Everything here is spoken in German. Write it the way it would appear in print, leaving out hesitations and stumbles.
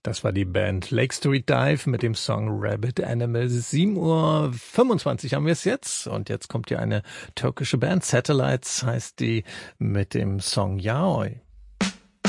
Das war die Band Lake Street Dive mit dem Song Rabbit Animal. 7:25 haben wir es jetzt. Und jetzt kommt hier eine türkische Band. Satellites heißt die mit dem Song Yaoi.